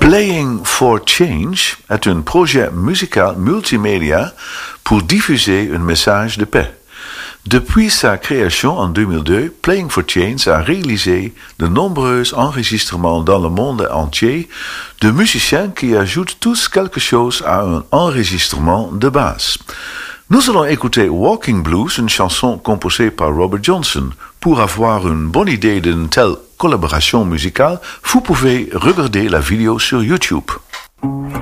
Playing for Change est un projet musical multimédia pour diffuser un message de paix. Depuis sa création en 2002, Playing for Change a réalisé de nombreux enregistrements dans le monde entier de musiciens qui ajoutent tous quelque chose à un enregistrement de base. Nous allons écouter Walking Blues, une chanson composée par Robert Johnson. Pour avoir une bonne idée d'une telle collaboration musicale, vous pouvez regarder la vidéo sur YouTube.